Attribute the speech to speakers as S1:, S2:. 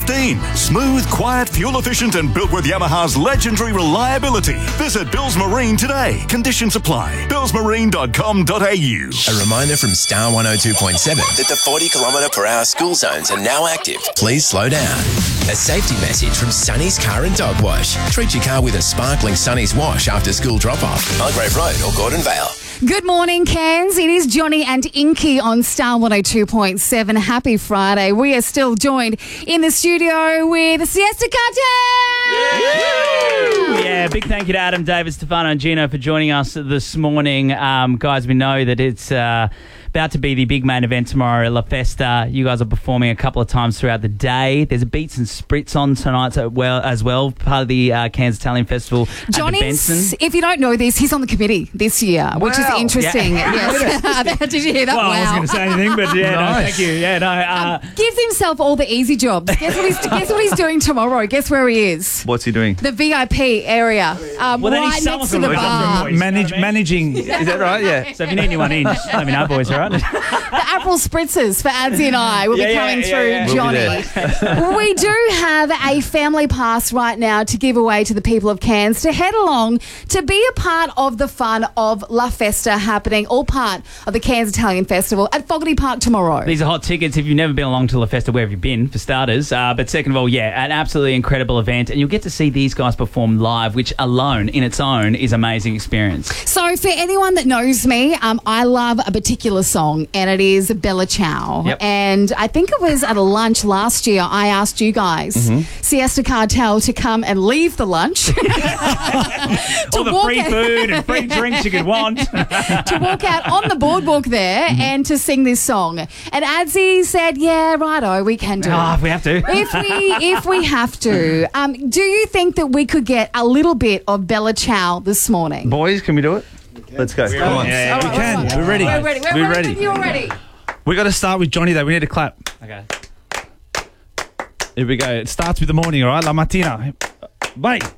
S1: 15. Smooth, quiet, fuel efficient and built with Yamaha's legendary reliability. Visit Bills Marine today. Conditions apply. billsmarine.com.au.
S2: A reminder from Star 102.7 that the 40km/h school zones are now active. Please slow down. A safety message from Sonny's Car and Dog Wash. Treat your car with a sparkling Sonny's wash after school drop-off. Mulgrave Road or Gordon Vale.
S3: Good morning, Cairns. It is Johnny and Inky on Star 102.7. Happy Friday. We are still joined in the studio with the Siesta Cartel.
S4: Yeah, big thank you to Adam, David, Stefano and Gino for joining us this morning. Guys, we know that it's about to be the big main event tomorrow at La Festa. You guys are performing a couple of times throughout the day. There's a Beats and Spritz on tonight as well, part of the Cairns Italian Festival at the Benson.
S3: If you don't know this, he's on the committee this year, which is interesting.
S4: Yeah.
S3: Yes. Did you hear that?
S4: Well,
S3: wow.
S4: I wasn't going to say anything, but yeah,
S5: Nice.
S4: no, thank you. Yeah, no.
S3: Gives himself all the easy jobs. Guess what he's doing tomorrow? Guess where he is?
S5: What's he doing?
S3: The VIP area,
S4: then
S3: right
S4: he's
S3: next to the bar.
S5: Managing. Is that right? Yeah.
S4: So if you need anyone in, just let me know, boys, all right?
S3: The April Spritzers for Adsy and I will be coming through, Johnny. We do have a family pass right now to give away to the people of Cairns to head along to be a part of the fun of La Festa happening, all part of the Cairns Italian Festival at Fogarty Park tomorrow.
S4: These are hot tickets. If you've never been along to La Festa, where have you been, for starters? But second of all, yeah, an absolutely incredible event. And you'll get to see these guys perform live, which alone, in its own, is an amazing experience.
S3: So for anyone that knows me, I love a particular song, and it is Bella Ciao.
S4: Yep.
S3: And I think it was at a lunch last year, I asked you guys, Siesta Cartel, to come and leave the lunch.
S4: All the free food and free drinks you could want.
S3: to walk out on the boardwalk there and to sing this song. And Adsy said, yeah, righto, we can do it.
S4: If we have to.
S3: If we have to. Do you think that we could get a little bit of Bella Ciao this morning?
S5: Boys, can we do it? Let's go. Come on.
S4: Yeah,
S3: All right,
S5: we can.
S3: all right.
S5: We're ready.
S3: We're ready.
S5: We're ready.
S3: You're ready.
S5: We got to start with Johnny, though. We need to clap.
S4: Okay.
S5: Here we go. It starts with the morning, all right? La mattina. Bye.